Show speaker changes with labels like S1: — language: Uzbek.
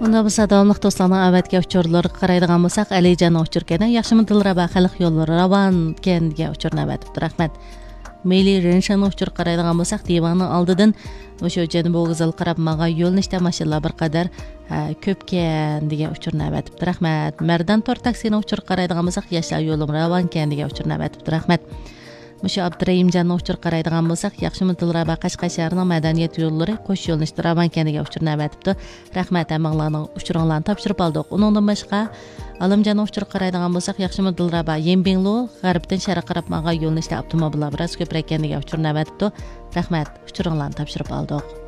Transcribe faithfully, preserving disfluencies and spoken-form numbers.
S1: Unda bu sadamlıq dostlarının əvvəlki uçurları qaraydigan bolsaq, Əlican uçurkəni yaxşımı Dilraba xalq yolları ravan kendiga uçurni əvətibdi. Rahmat. Meyli Renshan uçur qaraydigan bolsaq, divanın aldıdan o'sha Janubiy Qizil qarab maga yo'lnishda mashinalar bir qadar ko'pkan degan uçurni əvətibdi. Rahmat. Merdan tor taksini uçur qaraydigan bolsaq, yoshlar yo'lim ravan ken degan uçurni əvətibdi. Rahmat. Mushu Abdurayimjon uçur qaraydigan bolsaq, yaxshimi Dilraba Qashqasharning madaniyat yo'llari qo'sh yo'lnishda ravan keniga uçurni əvətibdi. Rahmat, hammalarning uçuringlarni topshirib oldik. Uningdan boshqa Alimjon uçur qaraydigan bolsaq, yaxshimi Dilraba Yembinglu g'arbdan sharqqa qarab maga yo'lnishda avtomobillar biroz ko'proq keniga uçurni əvətibdi. Rahmat, uçuringlarni topshirib oldik.